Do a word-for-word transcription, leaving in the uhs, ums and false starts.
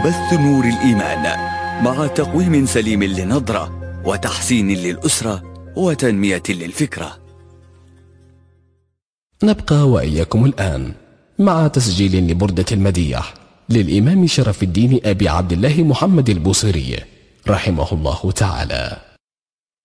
بث نور الإيمان مع تقويم سليم للنظرة وتحسين للأسرة وتنمية للفكرة. نبقى وإياكم الآن مع تسجيل لبردة المديح للإمام شرف الدين أبي عبد الله محمد البوصيري رحمه الله تعالى.